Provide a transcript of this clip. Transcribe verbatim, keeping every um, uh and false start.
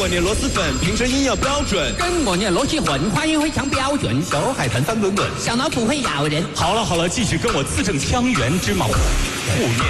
我念螺蛳粉，评审音要标准。 跟我念螺蛳粉，发音非常标准。 小海豚翻滚滚， 小老虎会咬人。 好了好了，继续跟我字正腔圆之矛。互念